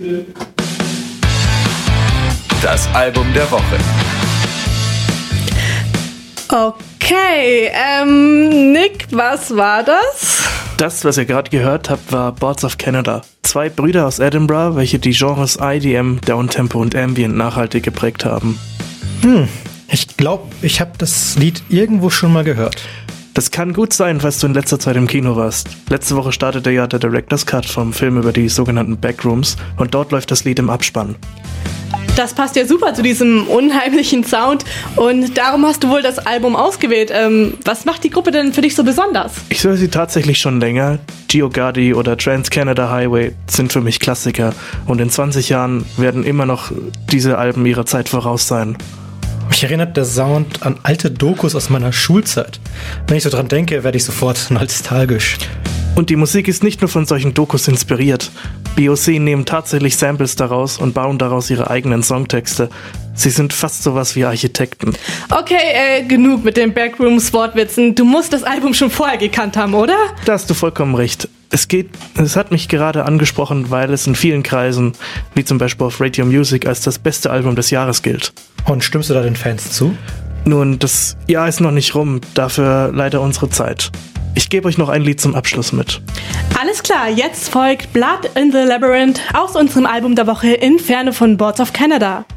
Das Album der Woche. Okay, Nick, was war das? Das, was ihr gerade gehört habt, war Boards of Canada. 2 Brüder aus Edinburgh, welche die Genres IDM, Downtempo und Ambient nachhaltig geprägt haben. Ich glaube, ich habe das Lied irgendwo schon mal gehört. Das kann gut sein, falls du in letzter Zeit im Kino warst. Letzte Woche startete ja der Director's Cut vom Film über die sogenannten Backrooms und dort läuft das Lied im Abspann. Das passt ja super zu diesem unheimlichen Sound und darum hast du wohl das Album ausgewählt. Was macht die Gruppe denn für dich so besonders? Ich höre sie tatsächlich schon länger. Geogardy oder Trans-Canada Highway sind für mich Klassiker und in 20 Jahren werden immer noch diese Alben ihrer Zeit voraus sein. Mich erinnert der Sound an alte Dokus aus meiner Schulzeit. Wenn ich so dran denke, werde ich sofort nostalgisch. Und die Musik ist nicht nur von solchen Dokus inspiriert. BOC nehmen tatsächlich Samples daraus und bauen daraus ihre eigenen Songtexte. Sie sind fast sowas wie Architekten. Okay, genug mit den Backrooms-Wortwitzen. Du musst das Album schon vorher gekannt haben, oder? Da hast du vollkommen recht. Es hat mich gerade angesprochen, weil es in vielen Kreisen, wie zum Beispiel auf Radio Music, als das beste Album des Jahres gilt. Und stimmst du da den Fans zu? Nun, das Jahr ist noch nicht rum, dafür leider unsere Zeit. Ich gebe euch noch ein Lied zum Abschluss mit. Alles klar, jetzt folgt Blood in the Labyrinth aus unserem Album der Woche Inferno von Boards of Canada.